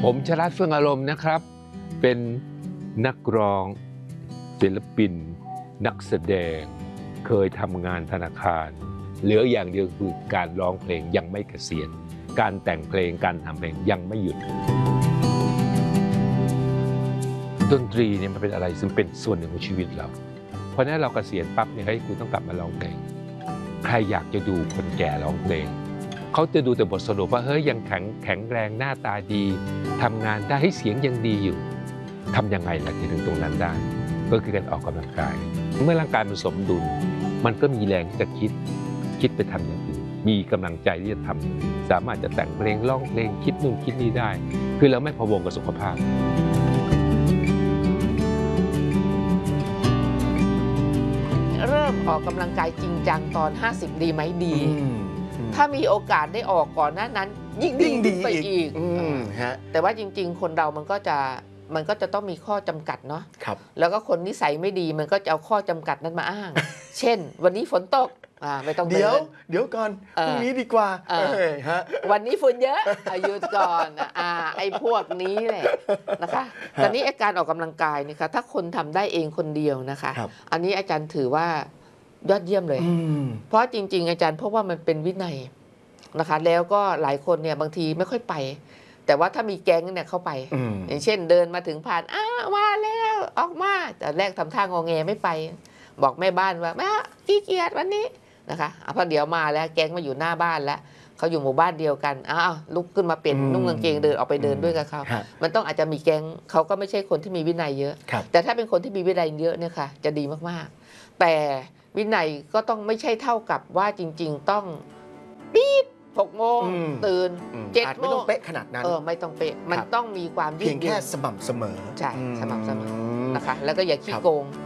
ผมชลัดเฟื่องอารมณ์นะครับเป็นนักร้องศิลปินนักแสดงเคยทำงานธนาคารเหลืออย่างเดียวคือการร้องเพลงยังไม่เกษียณการแต่งเพลงการทำเพลงยังไม่หยุดดนตรีเนี่ยมันเป็นอะไรซึ่งเป็นส่วนหนึ่งของชีวิตเราเพราะนั้นเราเกษียณปั๊บเนี่ยเฮ้ยคุณต้องกลับมาร้องเพลงใครอยากจะดูคนแก่ร้องเพลงเขาจะดูแต่บทสรุปว่าเฮ้ยยังแข็งแรงหน้าตาดีทำงานได้ให้เสียงยังดีอยู่ทำยังไงล่ะถึงตรงนั้นได้ก็คือการออกกำลังกายเมื่อร่างกายมันสมดุลมันก็มีแรงที่จะคิดไปทำอย่างอื่นมีกำลังใจที่จะทำสามารถจะแต่งเพลงร้องเพลงคิดนู่นคิดนี่ได้คือเราไม่พะวงกับสุขภาพเริ่มออกกำลังกายจริงจังตอน50ดีไหมดีถ้ามีโอกาสได้ออกก่อนหน้านั้นยิ่งดีไปอีกแต่ว่าจริงๆคนเรามันก็จะต้องมีข้อจำกัดเนาะแล้วก็คนนิสัยไม่ดีมันก็จะเอาข้อจำกัดนั้นมาอ้าง เช่นวันนี้ฝนตกไม่ต้องเดี๋ยวก่อนพรุ่งนี้ดีกว่าวันนี้ฝุ่นเยอะหยุดก่อนไอ้พวกนี้แหละนะคะตอนนี้อาการออกกำลังกายนะคะถ้าคนทำได้เองคนเดียวนะคะอันนี้อาจารย์ถือว่ายอดเยี่ยมเลยเพราะจริงๆอาจารย์เพราะว่ามันเป็นวินัยนะคะแล้วก็หลายคนเนี่ยบางทีไม่ค่อยไปแต่ว่าถ้ามีแก๊งเนี่ยเข้าไปอย่างเช่นเดินมาถึงผ่านมาแล้วออกมาแต่แรกทำท่างอแงไม่ไปบอกแม่บ้านว่าแม่ขี้เกียจวันนี้นะคะพอเดี๋ยวมาแล้วแก๊งมาอยู่หน้าบ้านแล้วเขาอยู่หมู่บ้านเดียวกันลุกขึ้นมาเปลี่ยนนุ่งกางเกงเดินออกไปเดินด้วยกับเขามันต้องอาจจะมีแก๊งเขาก็ไม่ใช่คนที่มีวินัยเยอะแต่ถ้าเป็นคนที่มีวินัยเยอะเนี่ยค่ะจะดีมากๆแต่วินัยก็ต้องไม่ใช่เท่ากับว่าจริงๆต้องปี๊ด6 โมงตื่น7 โมงไม่ต้องเป๊ะขนาดนั้นไม่ต้องเป๊ะมันต้องมีความเพียงแค่สม่ำเสมอใช่สม่ำเสมอนะคะแล้วก็อย่าขี้โกง